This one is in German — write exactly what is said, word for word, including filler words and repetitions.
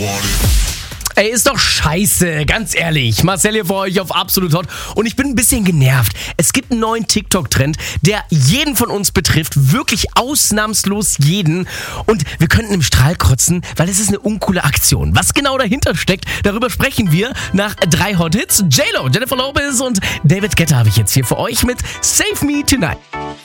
Ey, ist doch scheiße, ganz ehrlich. Marcel hier für euch auf Absolut Hot und ich bin ein bisschen genervt. Es gibt einen neuen TikTok-Trend, der jeden von uns betrifft, wirklich ausnahmslos jeden. Und wir könnten im Strahl kotzen, weil es ist eine uncoole Aktion. Was genau dahinter steckt, darüber sprechen wir nach drei Hot Hits. J-Lo, Jennifer Lopez und David Guetta habe ich jetzt hier für euch mit Save Me Tonight.